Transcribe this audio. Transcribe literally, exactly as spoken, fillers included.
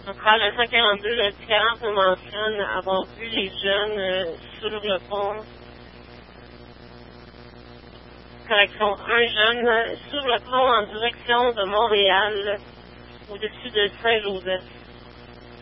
Central un cent quarante-deux, le quarante nous mentionne avoir vu les jeunes euh, sur le pont. Correction, un jeune euh, sur le pont en direction de Montréal, au-dessus de Saint-Joseph.